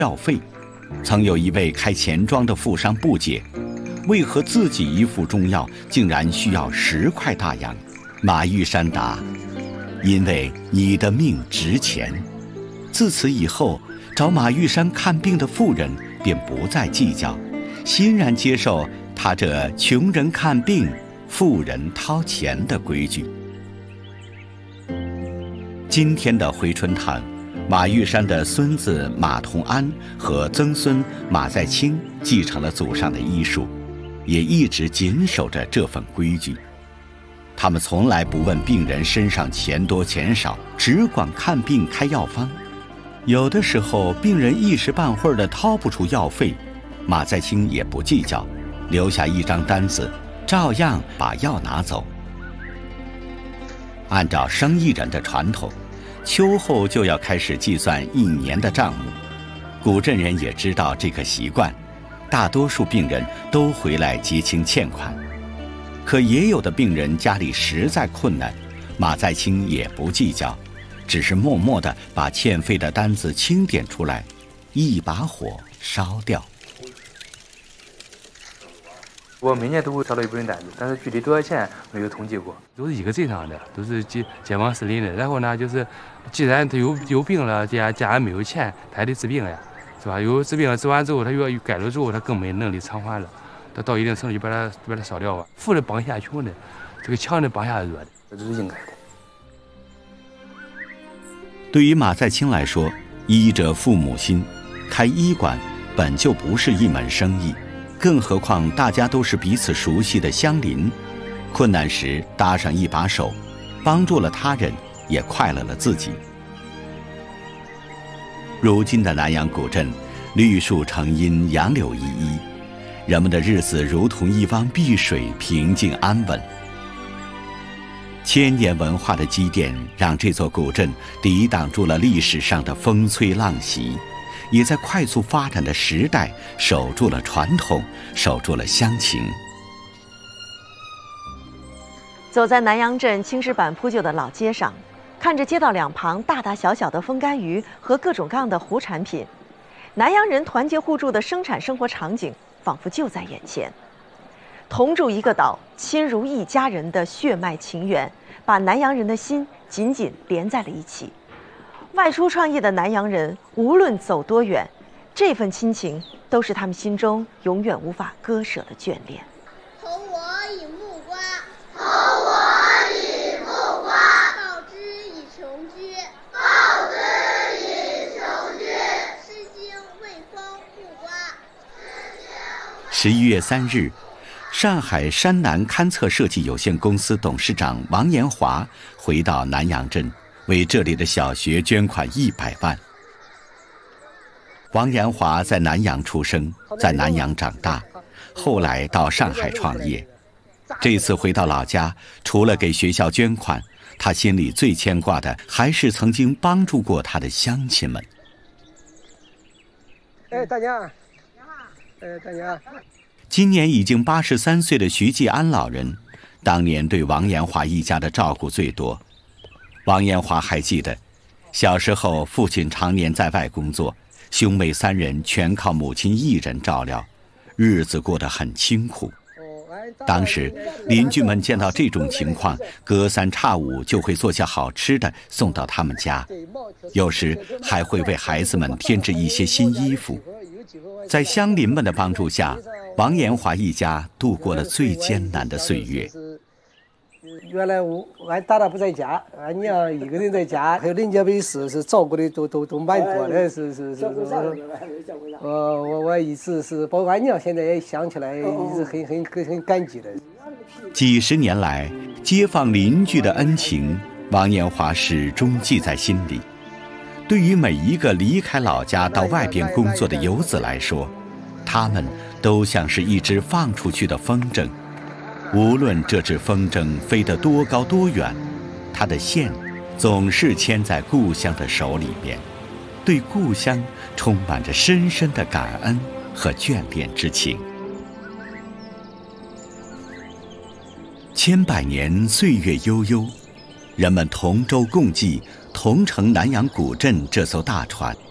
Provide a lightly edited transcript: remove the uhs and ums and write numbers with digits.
药费。曾有一位开钱庄的富商不解，为何自己一副中药竟然需要10块大洋？马玉山答：因为你的命值钱。自此以后，找马玉山看病的妇人便不再计较，欣然接受他这穷人看病，富人掏钱的规矩。今天的回春堂，马玉山的孙子马同安和曾孙马在清继承了祖上的医术，也一直谨守着这份规矩。他们从来不问病人身上钱多钱少，只管看病开药方。有的时候病人一时半会儿的掏不出药费，马在清也不计较，留下一张单子，照样把药拿走。按照生意人的传统，秋后就要开始计算1年的账目。古镇人也知道这个习惯，大多数病人都回来结清欠款。可也有的病人家里实在困难，马在清也不计较，只是默默地把欠费的单子清点出来，一把火烧掉。 我每年都会收到一部分单子，但是具体多少钱没有统计过。都是一个镇上的，都是街坊四邻的。然后呢，就是既然他有病了，家人没有钱，他还得治病呀，是吧？有治病治完之后，他又改了之后，他更没能力偿还了。他到一定程度就把它烧掉吧。富的帮下穷的，这个强的帮下弱的，这是应该的。 对于马在清来说，医者父母心，开医馆本就不是一门生意，更何况大家都是彼此熟悉的乡邻，困难时搭上一把手，帮助了他人，也快乐了自己。如今的南阳古镇，绿树成荫，杨柳依依，人们的日子如同一汪碧水，平静安稳。千年文化的积淀，让这座古镇抵挡住了历史上的风吹浪袭，也在快速发展的时代守住了传统，守住了乡情。 走在南阳镇青石板铺就的老街上，看着街道两旁大大小小的风干鱼和各种各样的湖产品，南阳人团结互助的生产生活场景仿佛就在眼前。同住一个岛，亲如一家人的血脉情缘，把南阳人的心紧紧连在了一起。外出创业的南阳人，无论走多远，这份亲情都是他们心中永远无法割舍的眷恋。 投我以木瓜，投我以木瓜，报之以琼琚，报之以琼琚，诗经未丰木瓜。 11月3日，上海山南勘测设计有限公司董事长王延华回到南阳镇，为这里的小学捐款100万。王延华在南阳出生，在南阳长大，后来到上海创业。这次回到老家，除了给学校捐款，他心里最牵挂的还是曾经帮助过他的乡亲们。 大娘，大娘。 今年已经83岁的徐继安老人，当年对王延华一家的照顾最多。王延华还记得，小时候父亲常年在外工作，兄妹3人全靠母亲一人照料，日子过得很清苦。当时邻居们见到这种情况，隔3差5就会做些好吃的送到他们家，有时还会为孩子们添置一些新衣服。在乡邻们的帮助下，王延华一家度过了最艰难的岁月。 原来俺大不在家，俺娘一个人在家，还有人家没事，是照顾的都蛮多的，是。我一直是，包括俺娘现在也想起来，一直很感激的。 几十年来，街坊邻居的恩情，王延华始终记在心里。对于每一个离开老家到外边工作的游子来说，他们都像是一只放出去的风筝，无论这只风筝飞得多高多远，它的线总是牵在故乡的手里边，对故乡充满着深深的感恩和眷恋之情。千百年岁月悠悠，人们同舟共济，同乘南阳古镇这艘大船。